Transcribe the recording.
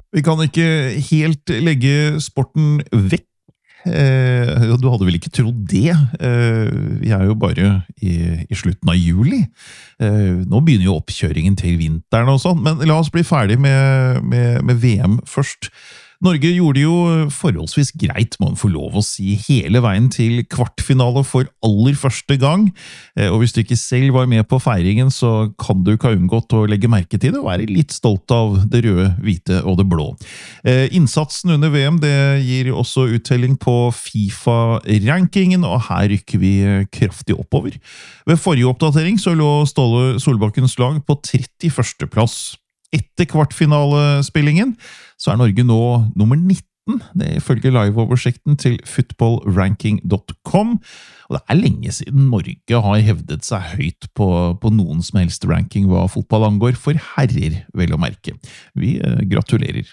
Vi kan ikke helt legge sporten vekk. Du hadde vel ikke trodd det. Vi er jo bare i slutten av juli. Nå begynner jo oppkjøringen til vinteren og sånn, men la oss bli ferdig med VM først. Norge gjorde jo forholdsvis greit, må man få lov å si, hele veien til kvartfinale for aller første gang. Og hvis du ikke selv var med på feiringen, så kan du ikke ha unngått å legge merke til det og være litt stolt av det røde, hvite og det blå. Innsatsen under VM det gir også uttelling på FIFA-rankingen, og her rykker vi kraftig oppover. Ved forrige oppdatering så lå Ståle Solbakkens lag på 31. plass. Etter kvartfinalespillingen så er Norge nå nummer 19, det er ifølge live-oversikten til footballranking.com, og det er lenge siden Norge har hevdet seg høyt på noen som helst ranking hva fotball angår, for herrer vel å merke. Vi gratulerer.